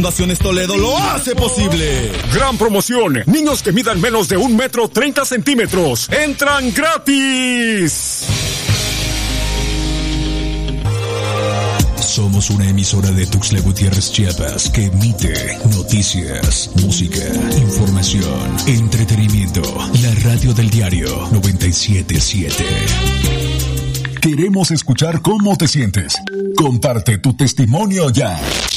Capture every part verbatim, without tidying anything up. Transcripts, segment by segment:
Fundaciones Toledo lo hace posible. Gran promoción. Niños que midan menos de un metro treinta centímetros entran gratis. Somos una emisora de Tuxtla Gutiérrez, Chiapas, que emite noticias, música, información, entretenimiento. La radio del diario noventa y siete punto siete. Queremos escuchar cómo te sientes. Comparte tu testimonio ya.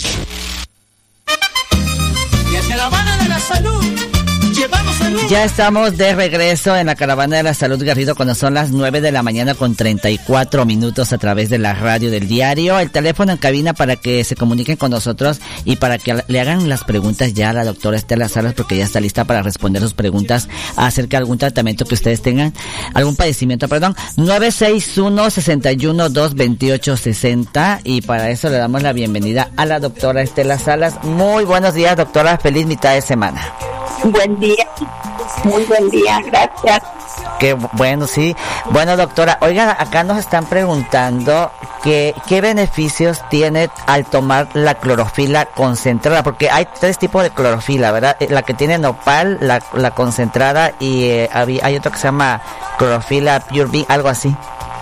Caravana de la Salud, llevamos salud. Ya estamos de regreso en la Caravana de la Salud, Garrido, cuando son las nueve de la mañana con treinta y cuatro minutos a través de la radio del diario. El teléfono en cabina para que se comuniquen con nosotros y para que le hagan las preguntas ya a la doctora Estela Salas, porque ya está lista para responder sus preguntas acerca de algún tratamiento que ustedes tengan, algún padecimiento, perdón. nueve seis uno, seis uno dos, dos ocho seis cero, y para eso le damos la bienvenida a la doctora Estela Salas. Muy buenos días, doctora. Feliz mitad de semana. Buen día, muy buen día, gracias. Qué bueno, sí. Bueno, doctora, oigan, acá nos están preguntando que, qué beneficios tiene al tomar la clorofila concentrada, porque hay tres tipos de clorofila, ¿verdad? La que tiene nopal, la, la concentrada, y eh, hay, hay otro que se llama clorofila Pure B, algo así.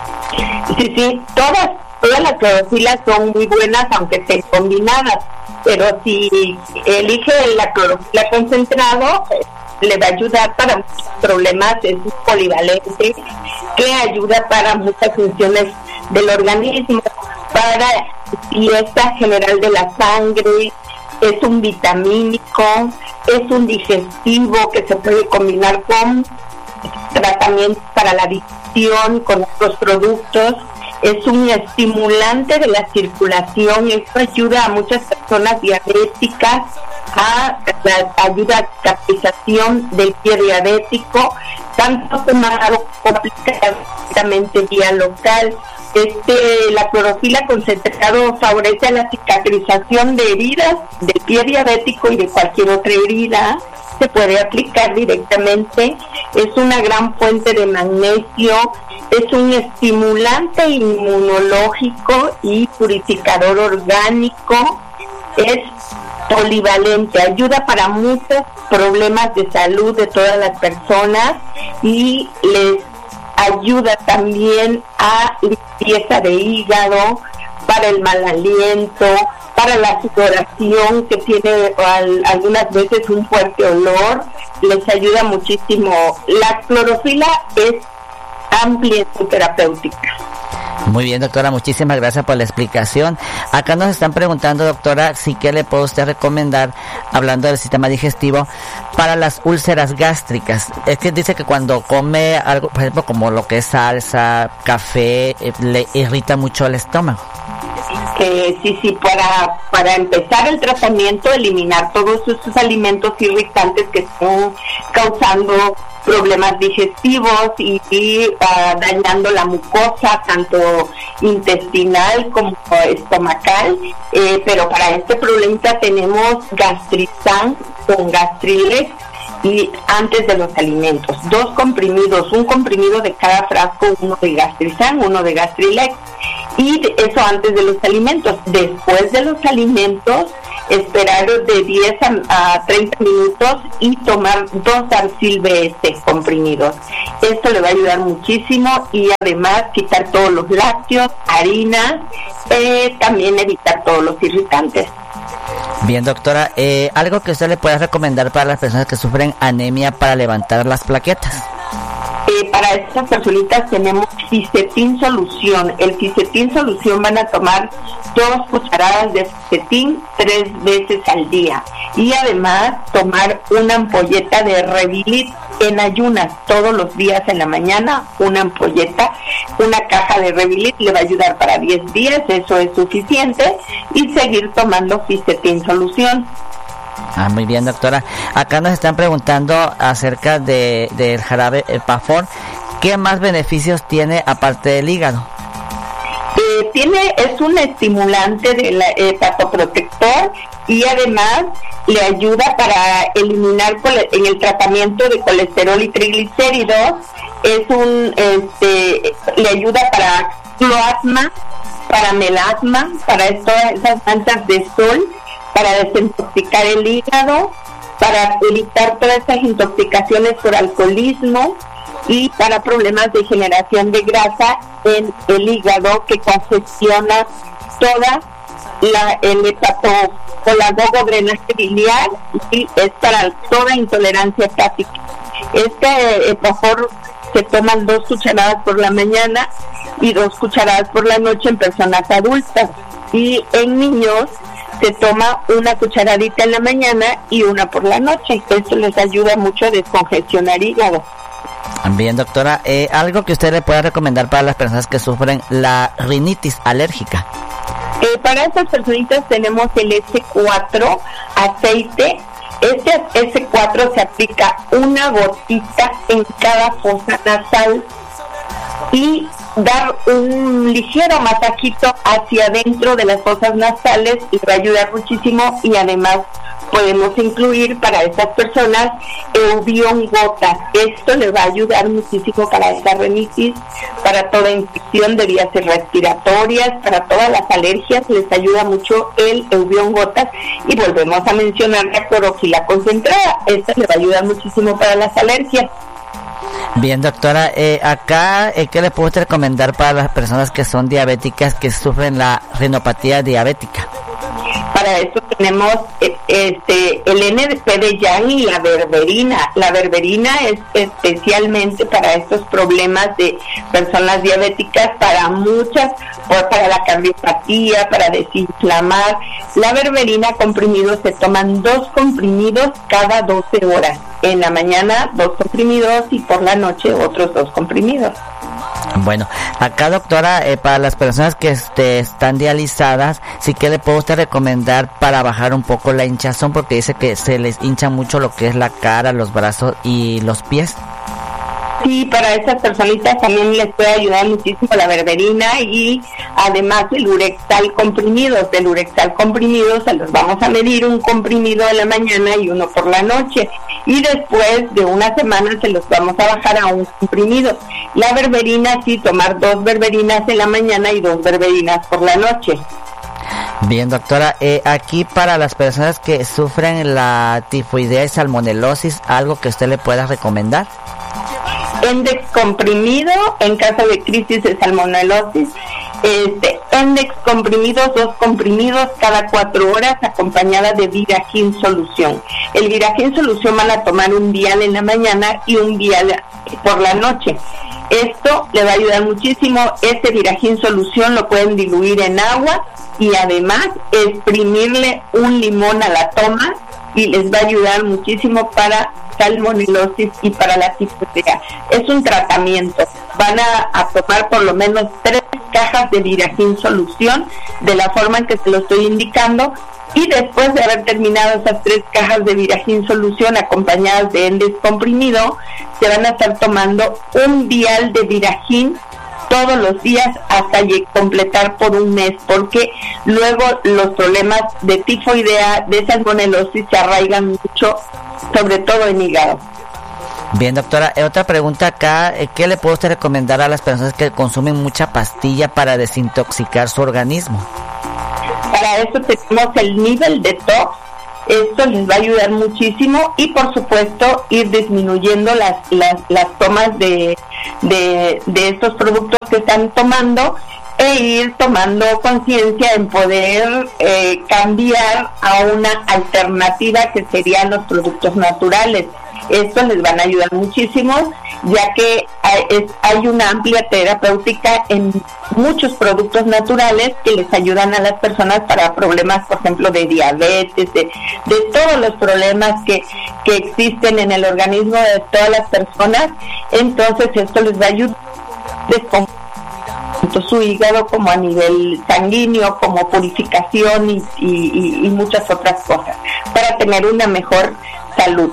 Sí, sí, todas, todas las clorofilas son muy buenas, aunque estén combinadas. Pero si elige la clorofila concentrado, le va a ayudar para muchos problemas, es un polivalente que ayuda para muchas funciones del organismo, para limpieza general de la sangre, es un vitamínico, es un digestivo que se puede combinar con tratamientos para la digestión, con otros productos. Es un estimulante de la circulación, esto ayuda a muchas personas diabéticas, a, a ayuda a cicatrización del pie diabético, tanto tomarlo completamente vía local. Este, la clorofila concentrado favorece la cicatrización de heridas del pie diabético y de cualquier otra herida. Se puede aplicar directamente, es una gran fuente de magnesio, es un estimulante inmunológico y purificador orgánico, es polivalente, ayuda para muchos problemas de salud de todas las personas y les ayuda también a limpieza de hígado, para el mal aliento, para la sudoración que tiene al, algunas veces un fuerte olor, les ayuda muchísimo. La clorofila es amplia en su terapéutica. Muy bien, doctora, muchísimas gracias por la explicación. Acá nos están preguntando, doctora, si qué le puede usted recomendar, hablando del sistema digestivo, para las úlceras gástricas. Es que dice que cuando come algo, por ejemplo, como lo que es salsa, café, eh, le irrita mucho el estómago. Eh, sí, sí, para, para empezar el tratamiento, eliminar todos esos alimentos irritantes que están causando problemas digestivos y, y uh, dañando la mucosa, tanto intestinal como estomacal, eh, pero para este problema tenemos Gastrizan con Gastrilex y antes de los alimentos, dos comprimidos, un comprimido de cada frasco, uno de Gastrizan, uno de Gastrilex, y eso antes de los alimentos. Después de los alimentos, esperar de diez a treinta minutos y tomar dos Arcil B S comprimidos. Esto le va a ayudar muchísimo y además quitar todos los lácteos, harina, eh, también evitar todos los irritantes. Bien, doctora, eh, algo que usted le pueda recomendar para las personas que sufren anemia para levantar las plaquetas. Eh, para estas personitas tenemos Fisetin Solución. El Fisetin Solución van a tomar dos cucharadas de Fisetin tres veces al día. Y además tomar una ampolleta de Revilit en ayunas todos los días en la mañana, una ampolleta, una caja de Revilit le va a ayudar para diez días, eso es suficiente, y seguir tomando Fisetin Solución. Ah, muy bien, doctora. Acá nos están preguntando acerca de del jarabe el Pafor. ¿Qué más beneficios tiene aparte del hígado? Eh, tiene, es un estimulante del hepatoprotector y además le ayuda para eliminar cole, en el tratamiento de colesterol y triglicéridos. Es un, este, le ayuda para cloasma, para melasma, para todas esas manchas de sol. para desintoxicar el hígado, para evitar todas esas intoxicaciones por alcoholismo y para problemas de generación de grasa en el hígado que congestiona toda la, el hepatocolagogo drenaje biliar y es para toda intolerancia hepática. Este Epafor se toman dos cucharadas por la mañana y dos cucharadas por la noche en personas adultas, y en niños se toma una cucharadita en la mañana y una por la noche. Esto les ayuda mucho a descongestionar hígado. Bien, doctora, eh, algo que usted le pueda recomendar para las personas que sufren la rinitis alérgica. Eh, para estas personitas tenemos el ese cuatro aceite. Este ese cuatro se aplica una gotita en cada fosa nasal y dar un ligero masajito hacia adentro de las fosas nasales y va a ayudar muchísimo. Y además podemos incluir para estas personas Eubion gotas. Esto le va a ayudar muchísimo para esta rinitis, para toda infección de vías respiratorias, para todas las alergias, les ayuda mucho el Eubion gotas. Y volvemos a mencionar la clorofila concentrada, esta le va a ayudar muchísimo para las alergias. Bien, doctora, eh, acá, eh, ¿qué le puedo recomendar para las personas que son diabéticas, que sufren la renopatía diabética? Para eso tenemos este el N P de Yang y la berberina. La berberina es especialmente para estos problemas de personas diabéticas, para muchas, para la cardiopatía, para desinflamar. La berberina comprimidos, se toman dos comprimidos cada doce horas. En la mañana dos comprimidos y por la noche otros dos comprimidos. Bueno, acá, doctora, eh, para las personas que este, están dializadas, sí que le puedo usted recomendar para bajar un poco la hinchazón, porque dice que se les hincha mucho lo que es la cara, los brazos y los pies. Sí, para estas personitas también les puede ayudar muchísimo la berberina y además el Urexal comprimidos. Del Urexal comprimidos se los vamos a medir un comprimido en la mañana y uno por la noche. Y después de una semana se los vamos a bajar a un comprimido. La berberina, sí, tomar dos berberinas en la mañana y dos berberinas por la noche. Bien, doctora, eh, aquí para las personas que sufren la tifoidea y salmonelosis, ¿algo que usted le pueda recomendar? Endex comprimido en caso de crisis de salmonelosis. Este, Endex comprimidos, dos comprimidos cada cuatro horas, acompañada de Viragin solución. El Viragin solución van a tomar un vial en la mañana y un vial por la noche. Esto le va a ayudar muchísimo. Este Viragin solución lo pueden diluir en agua y además exprimirle un limón a la toma y les va a ayudar muchísimo para salmonelosis y para la tifoidea. Es un tratamiento. Van a, a tomar por lo menos tres cajas de Viragin solución de la forma en que se lo estoy indicando, y después de haber terminado esas tres cajas de Viragin solución acompañadas de Endex comprimido, se van a estar tomando un vial de Viragin todos los días hasta completar por un mes, porque luego los problemas de tifoidea, de salmonelosis se arraigan mucho, sobre todo en hígado. Bien, doctora, eh, otra pregunta acá, eh, ¿qué le puedo usted recomendar a las personas que consumen mucha pastilla para desintoxicar su organismo? Para eso tenemos el nivel detox. Esto les va a ayudar muchísimo y por supuesto ir disminuyendo las las, las tomas de, de, de estos productos que están tomando e ir tomando conciencia en poder eh, cambiar a una alternativa que serían los productos naturales. Estos les van a ayudar muchísimo, ya que hay, es, hay una amplia terapéutica en muchos productos naturales que les ayudan a las personas para problemas, por ejemplo, de diabetes, de, de todos los problemas que, que existen en el organismo de todas las personas. Entonces esto les va a ayudar tanto su hígado como a nivel sanguíneo, como purificación y, y, y muchas otras cosas, para tener una mejor salud.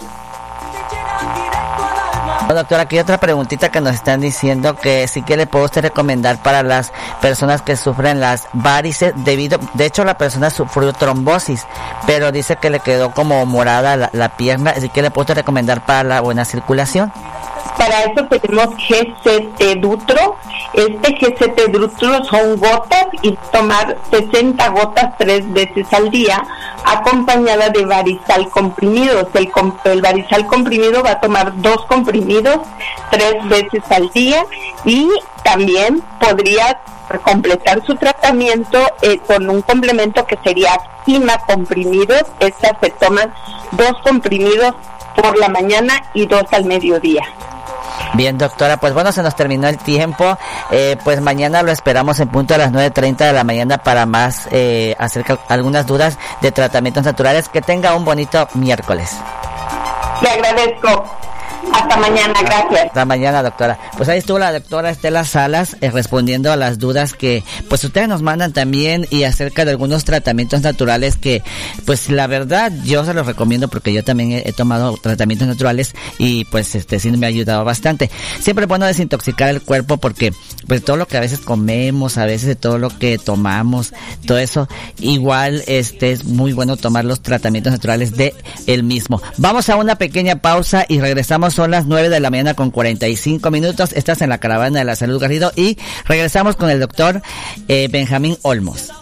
Doctora, aquí hay otra preguntita que nos están diciendo que sí que le puedo usted recomendar para las personas que sufren las varices debido, de hecho la persona sufrió trombosis, pero dice que le quedó como morada la, la pierna, así que le puedo recomendar para la buena circulación. Para eso tenemos G C T Dutro. Este G C T Dutro son gotas y tomar sesenta gotas tres veces al día acompañada de Varisal comprimidos. El, el Varisal comprimido va a tomar dos comprimidos tres veces al día, y también podría completar su tratamiento eh, con un complemento que sería Quima comprimidos. Estas se toman dos comprimidos por la mañana y dos al mediodía. Bien, doctora, pues bueno, se nos terminó el tiempo. Eh, pues mañana lo esperamos en punto a las nueve treinta de la mañana para más eh, acerca algunas dudas de tratamientos naturales. Que tenga un bonito miércoles. Le agradezco. Hasta mañana, gracias. Hasta mañana, doctora. Pues ahí estuvo la doctora Estela Salas eh, respondiendo a las dudas que pues ustedes nos mandan también, y acerca de algunos tratamientos naturales que pues la verdad yo se los recomiendo, porque yo también he, he tomado tratamientos naturales y pues este sí me ha ayudado bastante. Siempre es bueno desintoxicar el cuerpo, porque pues todo lo que a veces comemos, a veces de todo lo que tomamos, todo eso, igual este es muy bueno tomar los tratamientos naturales de el mismo. Vamos a una pequeña pausa y regresamos. Son las nueve de la mañana con cuarenta y cinco minutos. Estás en la Caravana de la Salud Garrido y regresamos con el doctor eh, Benjamín Olmos.